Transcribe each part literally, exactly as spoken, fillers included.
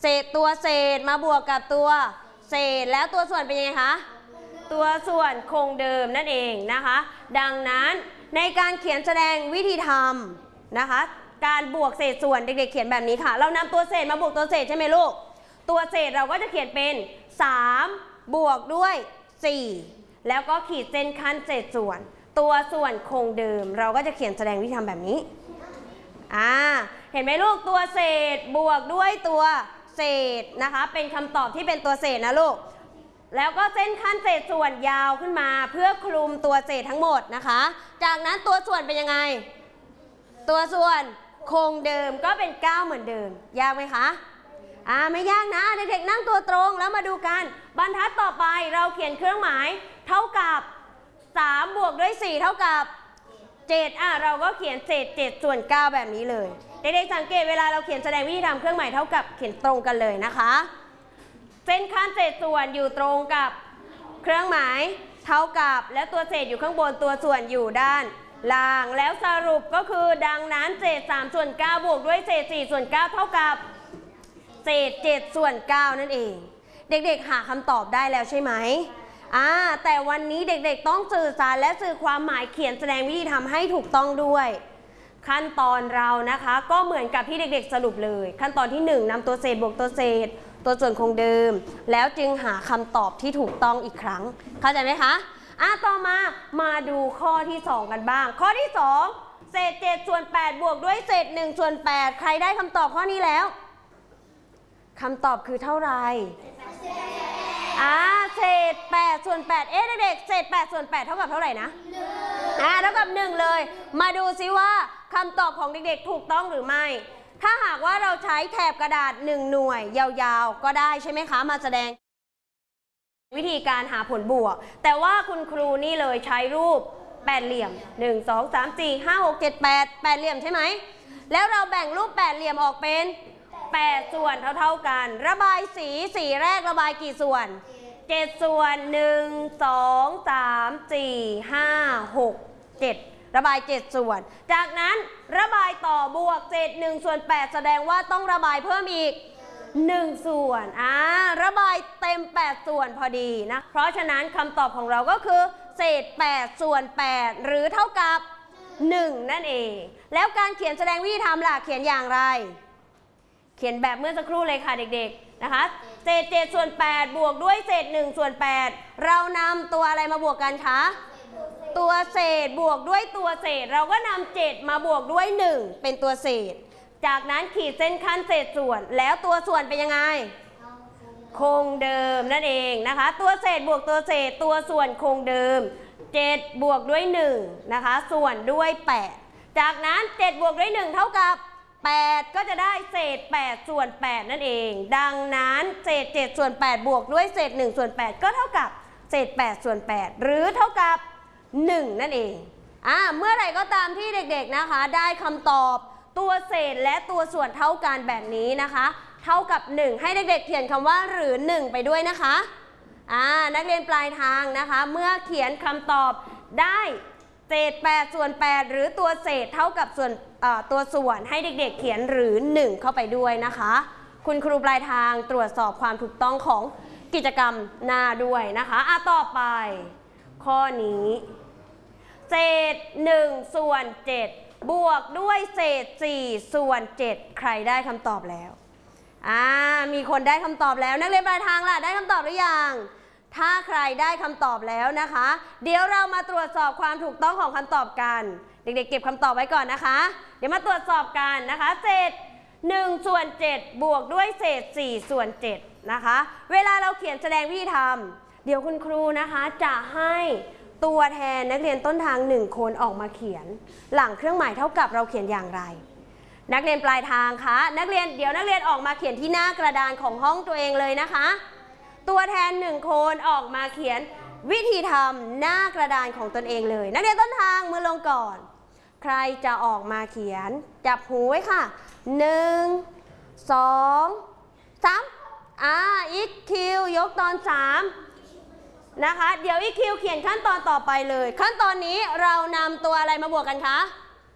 ศษตัวเศษมาบวกกับตัวเศษแล้วตัวส่วนเป็นยังไงคะตัวส่วนคงเดิมนั่นเองนะคะดังนั้นในการเขียนแสดงวิธีทำนะคะการบวกเศษส่วนเด็กๆเขียนแบบนี้ค่ะเรานำตัวเศษมาบวกตัวเศษใช่ไหมลูกตัวเศษเราก็จะเขียนเป็นสามบวกด้วยสี่แล้วก็ขีดเส้นขั้นเศษส่วนตัวส่วนคงเดิมเราก็จะเขียนแสดงวิธีทำแบบนี้อ่าเห็นไหมลูกตัวเศษบวกด้วยตัวเศษนะคะเป็นคำตอบที่เป็นตัวเศษนะลูกแล้วก็เส้นขั้นเศษส่วนยาวขึ้นมาเพื่อคลุมตัวเศษทั้งหมดนะคะจากนั้นตัวส่วนเป็นยังไงตัวส่วนคงเดิมก็เป็นเก้าเหมือนเดิมยากไหมคะอ่าไม่ยากนะเด็กๆนั่งตัวตรงแล้วมาดูกันบรรทัดต่อไปเราเขียนเครื่องหมายเท่ากับสามบวกด้วยสี่เท่ากับเจ็ดอ่ะเราก็เขียนเศษเจ็ดส่วนเก้าแบบนี้เลยเด็กๆสังเกตเวลาเราเขียนแสดงวิธีทำเครื่องหมายเท่ากับเขียนตรงกันเลยนะคะเส้นขั้นเศษส่วนอยู่ตรงกับเครื่องหมายเท่ากับแล้วตัวเศษอยู่ข้างบนตัวส่วนอยู่ด้านล่างแล้วสรุปก็คือดังนั้นเศษสามส่วนเก้าบวกด้วยเศษสี่ส่วนเก้าเท่ากับเศษเจ็ดส่วนเก้านั่นเองเด็กๆหาคำตอบได้แล้วใช่ไหมอ่าแต่วันนี้เด็กๆต้องสื่อสารและสื่อความหมายเขียนแสดงวิธีทำให้ถูกต้องด้วยขั้นตอนเรานะคะก็เหมือนกับที่เด็กๆสรุปเลยขั้นตอนที่หนึ่งนำตัวเศษบวกตัวเศษตัวส่วนคงเดิมแล้วจึงหาคำตอบที่ถูกต้องอีกครั้งเข้าใจไหมคะอ่ะต่อมามาดูข้อที่สองกันบ้างข้อที่สองเศษเจ็ดส่วนแปดบวกด้วยเศษหนึ่งส่วนแปดใครได้คำตอบข้อนี้แล้วคำตอบคือเท่าไหร่อ่าเศษแปดส่วนแปดเอ๊ะเด็กๆเศษแปดส่วนแปดเท่ากับเท่าไหร่นะอ่าเท่ากับหนึ่งเลยมาดูซิว่าคำตอบของเด็กๆถูกต้องหรือไม่ถ้าหากว่าเราใช้แถบกระดาษหนึ่งหน่วยยาวๆก็ได้ใช่ไหมคะมาแสดงวิธีการหาผลบวกแต่ว่าคุณครูนี่เลยใช้รูปแปดเหลี่ยมหนึ่ง สอง สาม สี่ ห้า หก เจ็ด แปด แปดเหลี่ยมใช่ไหมแล้วเราแบ่งรูปแปดเหลี่ยมออกเป็นแปดส่วนเท่าๆกันระบายสีสีแรกระบายกี่ส่วนเจ็ดส่วนหนึ่ง สอง สาม สี่ ห้า หก เจ็ดระบายเจ็ดส่วนจากนั้นระบายต่อบวกเศษหนึ่งส่วนแปดแสดงว่าต้องระบายเพิ่มอีกหนึ่งส่วนอ่าระบายเต็มแปดส่วนพอดีนะเพราะฉะนั้นคำตอบของเราก็คือเศษแปดส่วนแปดหรือเท่ากับหนึ่งนั่นเองแล้วการเขียนแสดงวิธีทำล่ะเขียนอย่างไรเขียนแบบเมื่อสักครู่เลยค่ะเด็กๆนะคะเศษเจ็ดส่วนแปดบวกด้วยเศษหนึ่งส่วนแปดเรานำตัวอะไรมาบวกกันคะตัวเศษบวกด้วยตัวเศษเราก็นำเจ็ดมาบวกด้วยหนึ่งเป็นตัวเศษจากนั้นขีดเส้นขั้นเศษส่วนแล้วตัวส่วนเป็นยังไงคงเดิมนั่นเองนะคะตัวเศษบวกตัวเศษตัวส่วนคงเดิมเจ็ดบวกด้วยหนึ่งนะคะส่วนด้วยแปดจากนั้นเจ็ดบวกด้วยหนึ่งเท่ากับแปดก็จะได้เศษแปดส่วนแปดนั่นเองดังนั้นเศษเจ็ดส่วนแปดบวกด้วยเศษหนึ่งส่วนแปดก็เท่ากับเศษแปดส่วนแปดหรือเท่ากับหนึ่งนั่นเองอ่าเมื่อไหร่ก็ตามที่เด็กๆนะคะได้คำตอบตัวเศษและตัวส่วนเท่ากันแบบนี้นะคะเท่ากับหนึ่งให้เด็กๆเขียนคำว่าหรือหนึ่งไปด้วยนะคะอ่านักเรียนปลายทางนะคะเมื่อเขียนคำตอบได้เศษแปดส่วนแปดหรือตัวเศษเท่ากับส่วนตัวส่วนให้เด็กๆเขียนหรือหนึ่งเข้าไปด้วยนะคะคุณครูปลายทางตรวจสอบความถูกต้องของกิจกรรมหน้าด้วยนะคะอ่ะต่อไปข้อนี้เศษหนึ่งส่วนเจ็ดบวกด้วยเศษสี่ส่วนเจ็ดใครได้คำตอบแล้วอ่ามีคนได้คำตอบแล้วนักเรียนปลายทางล่ะได้คำตอบหรือยังถ้าใครได้คำตอบแล้วนะคะเดี๋ยวเรามาตรวจสอบความถูกต้องของคำตอบกันเด็กๆเก็บคำตอบไว้ก่อนนะคะเดี๋ยวมาตรวจสอบกันนะคะเศษหนึ่งส่วนเจ็ดบวกด้วยเศษสี่ส่วนเจ็ดนะคะเวลาเราเขียนแสดงวิธีทำเดี๋ยวคุณครูนะคะจะให้ตัวแทนนักเรียนต้นทางหนึ่งคนออกมาเขียนหลังเครื่องหมายเท่ากับเราเขียนอย่างไรนักเรียนปลายทางคะนักเรียนเดี๋ยวนักเรียนออกมาเขียนที่หน้ากระดานของห้องตัวเองเลยนะคะตัวแทนหนึ่งคนออกมาเขียนวิธีทำหน้ากระดานของตนเองเลยนักเรียนต้นทางมือลงก่อนใครจะออกมาเขียนจับหูไว้ค่ะหนึ่งสองสามอ่าอีกคิวยกตอนสามนะคะเดี๋ยวอีคิวเขียนขั้นตอนต่อไปเลยขั้นตอนนี้เรานำตัวอะไรมาบวกกันคะ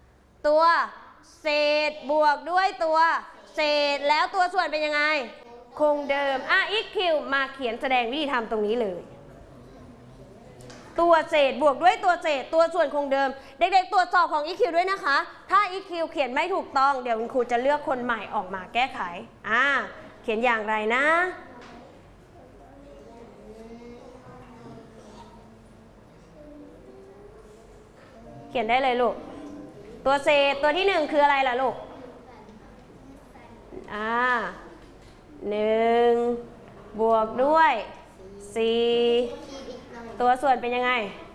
ตัวเศษบวกด้วยตัวเศษแล้วตัวส่วนเป็นยังไงคงเดิมอ่ะอีกคิวมาเขียนแสดงวิธีทำตรงนี้เลยตัวเศษบวกด้วยตัวเศษตัวส่วนคงเดิมเด็กๆตรวจสอบของ อี คิว ด้วยนะคะถ้า อี คิว เขียนไม่ถูกต้องเดี๋ยวคุณครูจะเลือกคนใหม่ออกมาแก้ไขอ่าเขียนอย่างไรนะเขียนได้เลยลูกตัวเศษตัวที่หนึ่งคืออะไรล่ะลูกอ่าหนึ่งบวกด้วยสี่ตัวส่วนเป็นยังไง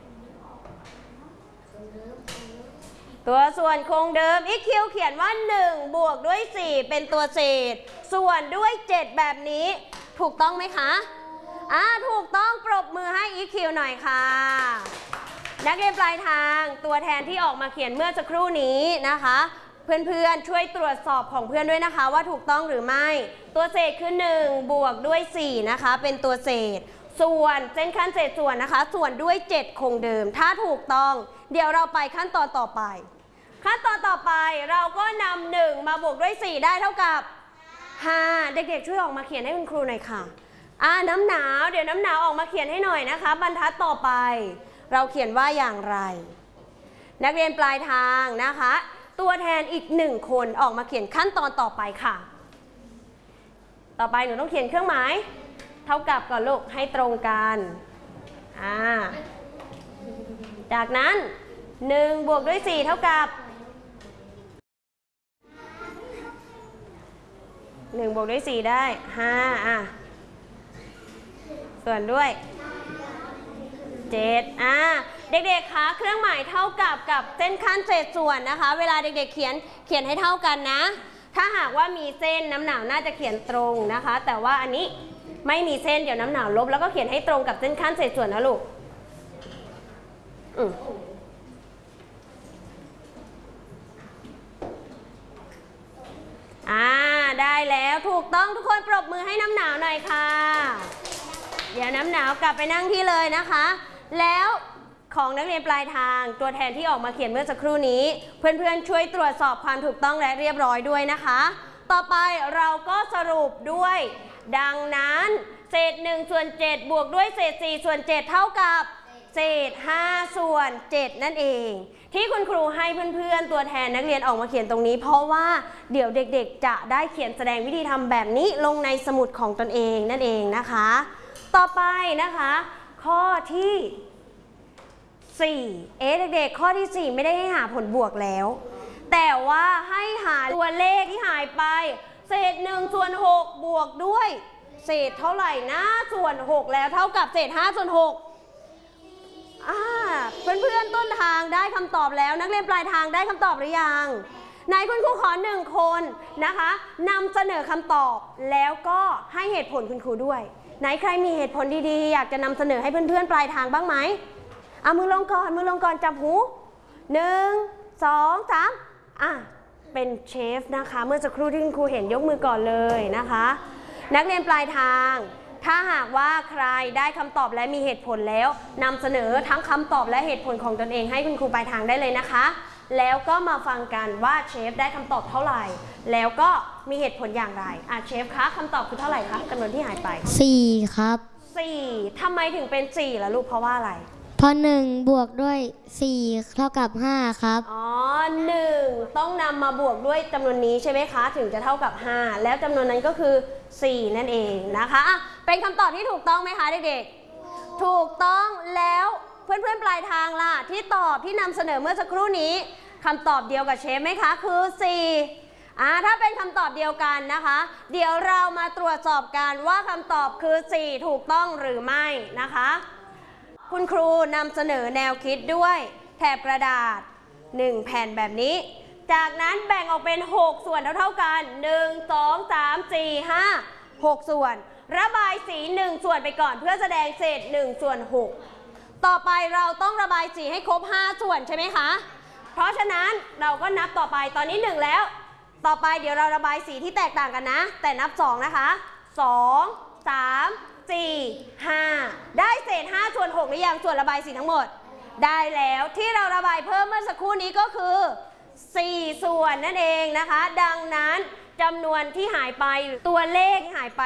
ตัวส่วนคงเดิม อีก คิว เขียนว่าหนึ่งบวกด้วยสี่เป็นตัวเศษส่วนด้วยเจ็ดแบบนี้ถูกต้องไหมคะอ่าถูกต้องปรบมือให้ อีก คิว หน่อยค่ะนักเรียนปลายทางตัวแทนที่ออกมาเขียนเมื่อสักครู่นี้นะคะเพื่อนๆช่วยตรวจสอบของเพื่อนด้วยนะคะว่าถูกต้องหรือไม่ตัวเศษคือหนึ่งบวกด้วยสี่นะคะเป็นตัวเศษส่วนเส้นขั้นเศษส่วนนะคะส่วนด้วยเจ็ดคงเดิมถ้าถูกต้องเดี๋ยวเราไปขั้นตอนต่อไปขั้นตอนต่อไปเราก็นำหนึ่งมาบวกด้วยสี่ได้เท่ากับห้าเด็กๆช่วยออกมาเขียนให้คุณครูหน่อยค่ะอ่าน้ำหนาวเดี๋ยวน้ำหนาวออกมาเขียนให้หน่อยนะคะบรรทัดต่อไปเราเขียนว่าอย่างไรนักเรียนปลายทางนะคะตัวแทนอีกหนึ่งคนออกมาเขียนขั้นตอนต่อไปค่ะต่อไปหนูต้องเขียนเครื่องหมายเท่ากับก่อนลูกให้ตรงกันอ่าจากนั้นหนึ่งบวกด้วยสี่เท่ากับหนึ่งบวกด้วยสี่ได้ห้าอ่ะส่วนด้วยเจ็ดอ่ะเด็กๆคะเครื่องหมายเท่ากับกับเส้นขั้นเศษส่วนนะคะเวลาเด็กๆเขียนเขียนให้เท่ากันนะถ้าหากว่ามีเส้นน้ำหนาวน่าจะเขียนตรงนะคะแต่ว่าอันนี้ไม่มีเส้นเดี๋ยวน้ำหนาวลบแล้วก็เขียนให้ตรงกับเส้นขั้นเศษส่วนนะลูกอืมอ่าได้แล้วถูกต้องทุกคนปรบมือให้น้ำหนาวหน่อยค่ะเดี๋ยวน้ำหนาวกลับไปนั่งที่เลยนะคะแล้วของนักเรียนปลายทางตัวแทนที่ออกมาเขียนเมื่อสักครู่นี้เพื่อนๆช่วยตรวจสอบความถูกต้องและเรียบร้อยด้วยนะคะต่อไปเราก็สรุปด้วยดังนั้นเศษหนึ่งส่วนเจ็ดบวกด้วยเศษสี่ส่วนเจ็ดเท่ากับเศษห้าส่วนเจ็ดนั่นเองที่คุณครูให้เพื่อนๆตัวแทนนักเรียนออกมาเขียนตรงนี้เพราะว่าเดี๋ยวเด็กๆจะได้เขียนแสดงวิธีทำแบบนี้ลงในสมุดของตนเองนั่นเองนะคะต่อไปนะคะข้อที่สี่เอ๊ะเด็กๆข้อที่สี่ไม่ได้ให้หาผลบวกแล้วแต่ว่าให้หาตัวเลขที่หายไปเศษหนึ่งส่วนหกบวกด้วยเศษเท่าไหร่นะส่วนหกแล้วเท่ากับเศษห้าส่วนหกอ่าเพื่อนๆต้นทางได้คำตอบแล้วนักเรียนปลายทางได้คำตอบหรือยังไหนคุณครูขอหนึ่งคนนะคะนำเสนอคำตอบแล้วก็ให้เหตุผลคุณครูด้วยไหนใครมีเหตุผลดีๆอยากจะนำเสนอให้เพื่อนๆปลายทางบ้างไหมเอามือลงก่อนมือลงก่อนจับหูหนึ่งสองสามอ่ะเป็นเชฟนะคะเมื่อสักครู่ที่คุณครูเห็นยกมือก่อนเลยนะคะนักเรียนปลายทางถ้าหากว่าใครได้คำตอบและมีเหตุผลแล้วนำเสนอทั้งคำตอบและเหตุผลของตนเองให้คุณครูปลายทางได้เลยนะคะแล้วก็มาฟังกันว่าเชฟได้คำตอบเท่าไหร่แล้วก็มีเหตุผลอย่างไรอ่ะเชฟคะคำตอบคือเท่าไหร่คะจำนวนที่หายไปสี่ครับสี่ทำไมถึงเป็นสี่ล่ะลูกเพราะว่าอะไรเพราะหนึ่งบวกด้วยสี่เท่ากับห้าครับอ๋อหนึ่งต้องนำมาบวกด้วยจำนวนนี้ใช่ไหมคะถึงจะเท่ากับห้าแล้วจำนวนนั้นก็คือสี่นั่นเองนะคะอ่ะเป็นคำตอบที่ถูกต้องไหมคะเด็กๆถูกต้องแล้วเพื่อนๆปลายทางล่ะที่ตอบที่นำเสนอเมื่อสักครู่นี้คำตอบเดียวกับเชฟไหมคะคือสี่อ่าถ้าเป็นคำตอบเดียวกันนะคะเดี๋ยวเรามาตรวจสอบกันว่าคำตอบคือสี่ถูกต้องหรือไม่นะคะคุณครูนำเสนอแนวคิดด้วยแถบกระดาษหนึ่งแผ่นแบบนี้จากนั้นแบ่งออกเป็นหกส่วนเท่าๆกันหนึ่ง สอง สาม สี่ ห้า หกส่วนระบายสีหนึ่งส่วนไปก่อนเพื่อแสดงเศษหนึ่งส่วนหกต่อไปเราต้องระบายสีให้ครบห้าส่วนใช่ไหมคะเพราะฉะนั้นเราก็นับต่อไปตอนนี้หนึ่งแล้วต่อไปเดี๋ยวเราระบายสีที่แตกต่างกันนะแต่นับสองนะคะสอง สาม สี่ ห้าได้เศษห้าส่วนหกหรือยังส่วนระบายสีทั้งหมดได้แล้วที่เราระบายเพิ่มเมื่อสักครู่นี้ก็คือสี่ส่วนนั่นเองนะคะดังนั้นจำนวนที่หายไปตัวเลขที่หายไป